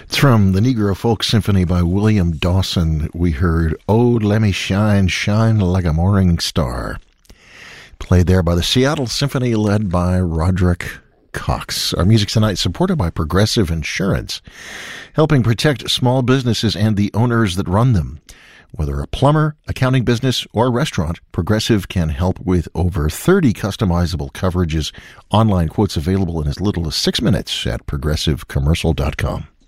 It's from the Negro Folk Symphony by William Dawson. We heard "Oh, Let Me Shine, Shine Like a Morning Star," played there by the Seattle Symphony led by Roderick Cox. Our music tonight supported by Progressive Insurance, helping protect small businesses and the owners that run them. Whether a plumber, accounting business, or a restaurant, Progressive can help with over 30 customizable coverages. Online quotes available in as little as 6 minutes at progressivecommercial.com.